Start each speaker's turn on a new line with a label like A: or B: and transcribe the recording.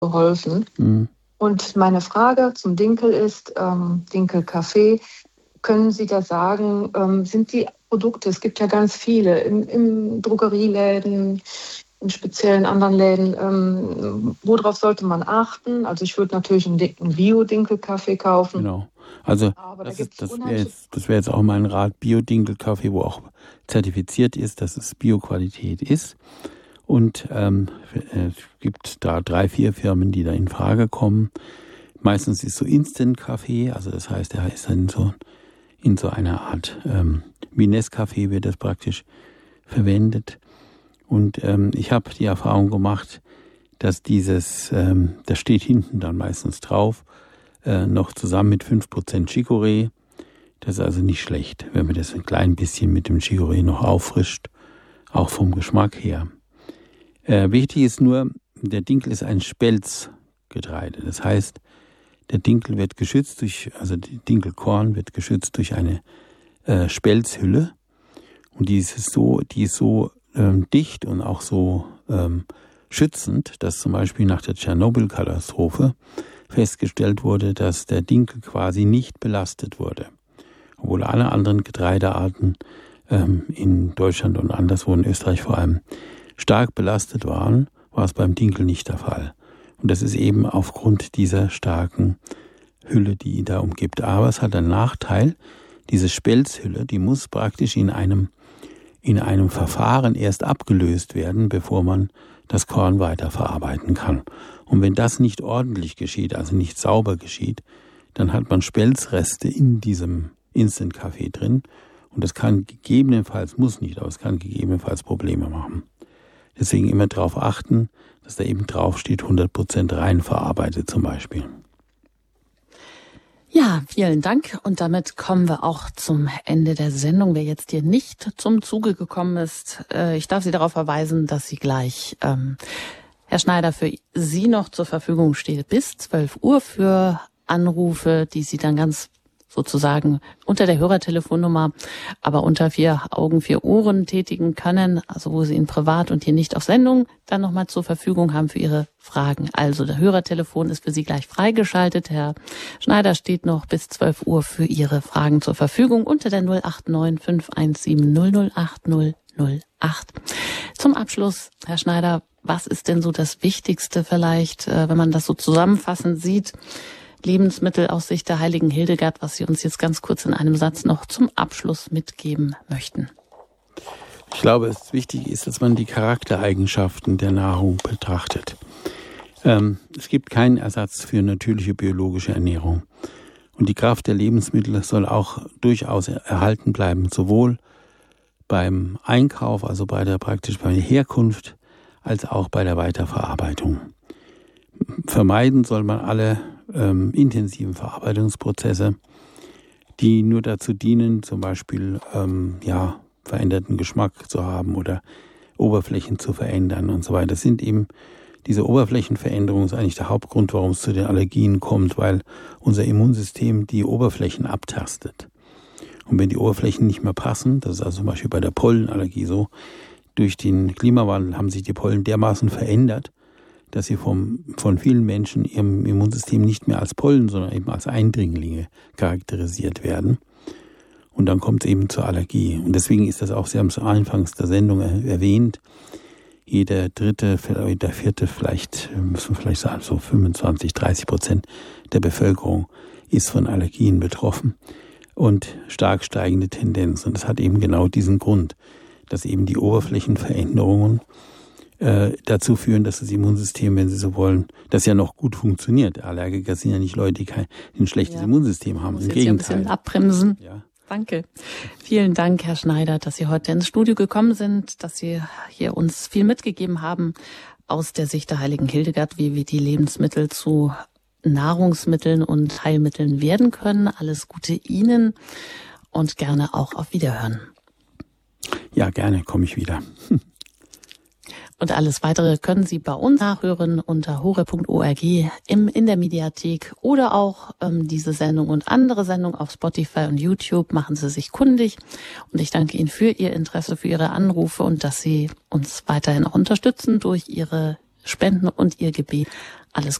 A: geholfen.
B: Mhm.
A: Und meine Frage zum Dinkel ist, Dinkelkaffee, können Sie da sagen, sind die Produkte, es gibt ja ganz viele, in Drogerieläden, in speziellen anderen Läden, worauf sollte man achten? Also ich würde natürlich einen dicken Bio-Dinkelkaffee kaufen.
B: Genau. Also
A: Aber
B: das
A: gibt's
B: wäre jetzt auch mein Rat, Bio-Dinkelkaffee, wo auch zertifiziert ist, dass es Bio-Qualität ist. Und es gibt da 3, 4 Firmen, die da in Frage kommen. Meistens ist so Instant-Kaffee, also das heißt, er ist dann in so einer Art wie Nescafé wird das praktisch verwendet. Und ich habe die Erfahrung gemacht, dass das steht hinten dann meistens drauf, noch zusammen mit 5% Chicorée. Das ist also nicht schlecht, wenn man das ein klein bisschen mit dem Chicorée noch auffrischt, auch vom Geschmack her. Wichtig ist nur, der Dinkel ist ein Spelzgetreide. Das heißt, der Dinkel wird geschützt die Dinkelkorn wird geschützt durch eine Spelzhülle. Und die ist so dicht und auch so schützend, dass zum Beispiel nach der Tschernobyl-Katastrophe festgestellt wurde, dass der Dinkel quasi nicht belastet wurde. Obwohl alle anderen Getreidearten in Deutschland und anderswo in Österreich vor allem stark belastet waren, war es beim Dinkel nicht der Fall. Und das ist eben aufgrund dieser starken Hülle, die ihn da umgibt. Aber es hat einen Nachteil, diese Spelzhülle, die muss praktisch in einem Verfahren erst abgelöst werden, bevor man das Korn weiterverarbeiten kann. Und wenn das nicht ordentlich geschieht, also nicht sauber geschieht, dann hat man Spelzreste in diesem Instant-Kaffee drin. Und das kann gegebenenfalls, muss nicht, aber es kann gegebenenfalls Probleme machen. Deswegen immer darauf achten, dass da eben draufsteht, 100% rein verarbeitet zum Beispiel.
C: Ja, vielen Dank. Und damit kommen wir auch zum Ende der Sendung. Wer jetzt hier nicht zum Zuge gekommen ist, ich darf Sie darauf verweisen, dass Sie gleich, Herr Schneider, für Sie noch zur Verfügung steht bis 12 Uhr für Anrufe, die Sie dann ganz sozusagen unter der Hörertelefonnummer, aber unter 4 Augen, 4 Ohren tätigen können, also wo Sie ihn privat und hier nicht auf Sendung dann nochmal zur Verfügung haben für Ihre Fragen. Also der Hörertelefon ist für Sie gleich freigeschaltet. Herr Schneider steht noch bis 12 Uhr für Ihre Fragen zur Verfügung unter der 089 517 008 008. Zum Abschluss, Herr Schneider, was ist denn so das Wichtigste vielleicht, wenn man das so zusammenfassend sieht, Lebensmittel aus Sicht der heiligen Hildegard, was Sie uns jetzt ganz kurz in einem Satz noch zum Abschluss mitgeben möchten?
B: Ich glaube, es wichtig ist, dass man die Charaktereigenschaften der Nahrung betrachtet. Es gibt keinen Ersatz für natürliche biologische Ernährung. Und die Kraft der Lebensmittel soll auch durchaus erhalten bleiben, sowohl beim Einkauf, also bei der Herkunft, als auch bei der Weiterverarbeitung. Vermeiden soll man alle intensiven Verarbeitungsprozesse, die nur dazu dienen, zum Beispiel veränderten Geschmack zu haben oder Oberflächen zu verändern und so weiter. Das sind eben diese Oberflächenveränderung ist eigentlich der Hauptgrund, warum es zu den Allergien kommt, weil unser Immunsystem die Oberflächen abtastet. Und wenn die Oberflächen nicht mehr passen, das ist also zum Beispiel bei der Pollenallergie so, durch den Klimawandel haben sich die Pollen dermaßen verändert, dass sie von vielen Menschen ihrem Immunsystem nicht mehr als Pollen, sondern eben als Eindringlinge charakterisiert werden. Und dann kommt es eben zur Allergie. Und deswegen ist das auch, Sie haben es anfangs der Sendung erwähnt, jeder dritte, jeder vierte, müssen wir vielleicht sagen, so 25-30% der Bevölkerung ist von Allergien betroffen und stark steigende Tendenz. Und das hat eben genau diesen Grund, dass eben die Oberflächenveränderungen dazu führen, dass das Immunsystem, wenn Sie so wollen, das ja noch gut funktioniert. Allergiker sind ja nicht Leute, die ein schlechtes Immunsystem haben. Im Gegenteil. Ein bisschen
C: abbremsen.
B: Ja.
C: Danke. Vielen Dank, Herr Schneider, dass Sie heute ins Studio gekommen sind, dass Sie hier uns viel mitgegeben haben aus der Sicht der heiligen Hildegard, wie wir die Lebensmittel zu Nahrungsmitteln und Heilmitteln werden können. Alles Gute Ihnen und gerne auch auf Wiederhören.
B: Ja, gerne komme ich wieder.
C: Und alles Weitere können Sie bei uns nachhören unter hore.org in der Mediathek oder auch diese Sendung und andere Sendungen auf Spotify und YouTube. Machen Sie sich kundig. Und ich danke Ihnen für Ihr Interesse, für Ihre Anrufe und dass Sie uns weiterhin auch unterstützen durch Ihre Spenden und Ihr Gebet. Alles